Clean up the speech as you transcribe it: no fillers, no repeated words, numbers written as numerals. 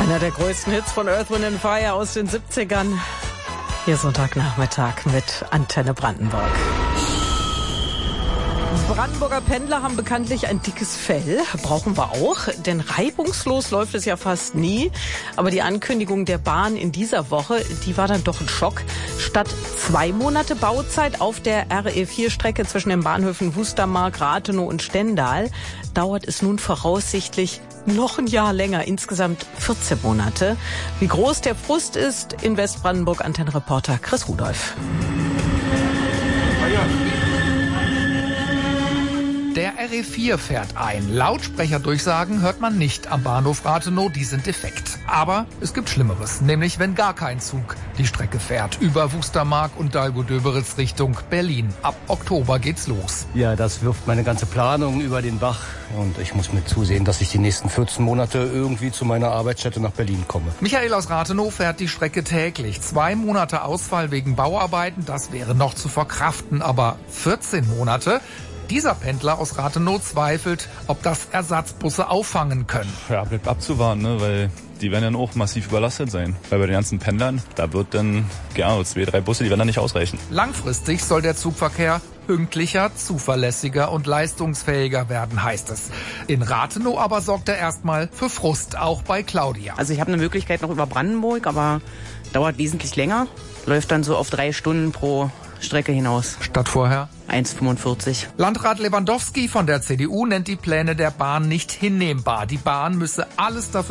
Einer der größten Hits von Earth, Wind & Fire aus den 70ern. Hier Sonntagnachmittag mit Antenne Brandenburg. Brandenburger Pendler haben bekanntlich ein dickes Fell. Brauchen wir auch, denn reibungslos läuft es ja fast nie. Aber die Ankündigung der Bahn in dieser Woche, die war dann doch ein Schock. Statt 2 Monate Bauzeit auf der RE4-Strecke zwischen den Bahnhöfen Wustermark, Rathenow und Stendal dauert es nun voraussichtlich noch ein Jahr länger, insgesamt 14 Monate. Wie groß der Frust ist, in Westbrandenburg Antennenreporter Chris Rudolph. Der RE4 fährt ein. Lautsprecherdurchsagen hört man nicht am Bahnhof Rathenow, die sind defekt. Aber es gibt Schlimmeres, nämlich wenn gar kein Zug die Strecke fährt. Über Wustermark und Dahlgow-Döberitz Richtung Berlin. Ab Oktober geht's los. Ja, das wirft meine ganze Planung über den Bach. Und ich muss mir zusehen, dass ich die nächsten 14 Monate irgendwie zu meiner Arbeitsstätte nach Berlin komme. Michael aus Rathenow fährt die Strecke täglich. 2 Monate Ausfall wegen Bauarbeiten, das wäre noch zu verkraften. Aber 14 Monate? Dieser Pendler aus Rathenow zweifelt, ob das Ersatzbusse auffangen können. Ja, bleibt abzuwarten, ne? Weil die werden dann auch massiv überlastet sein. Weil bei den ganzen Pendlern, da wird dann, 2, 3 Busse, die werden dann nicht ausreichen. Langfristig soll der Zugverkehr pünktlicher, zuverlässiger und leistungsfähiger werden, heißt es. In Rathenow aber sorgt er erstmal für Frust, auch bei Claudia. Also ich habe eine Möglichkeit noch über Brandenburg, aber dauert wesentlich länger. Läuft dann so auf 3 Stunden pro Strecke hinaus. Statt vorher 1,45. Landrat Lewandowski von der CDU nennt die Pläne der Bahn nicht hinnehmbar. Die Bahn müsse alles dafür